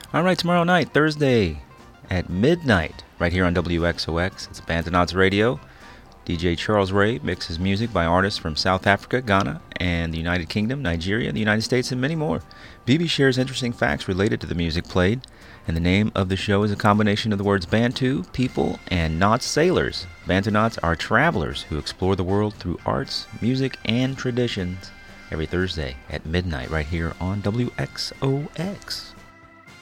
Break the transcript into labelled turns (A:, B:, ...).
A: All right, tomorrow night, Thursday at midnight, right here on WXOX. It's Bantanauts Radio. DJ Charles Ray mixes music by artists from South Africa, Ghana, and the United Kingdom, Nigeria, the United States, and many more. BB shares interesting facts related to the music played, and the name of the show is a combination of the words Bantu, people, and Nauts, sailors. Bantanauts are travelers who explore the world through arts, music, and traditions every Thursday at midnight right here on WXOX.